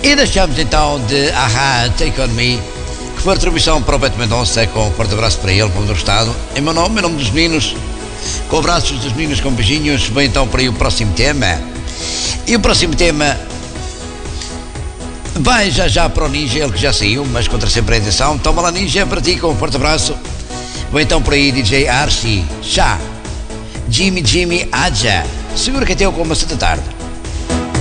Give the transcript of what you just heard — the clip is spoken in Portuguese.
E deixamos então de Aha, Take On Me, que foi a atribuição para o Beto Mendonça, com um forte abraço para ele, para o meu estado. Em meu nome dos meninos, com abraços dos meninos, com beijinhos. Vem então para aí o próximo tema. E o próximo tema vai já para o Ninja, ele que já saiu, mas contra sempre a edição. Toma lá, Ninja, para ti, com um forte abraço. Vem então por aí DJ Archie, Chá, Jimmy Aja. Segura que até eu com uma 7 da tarde.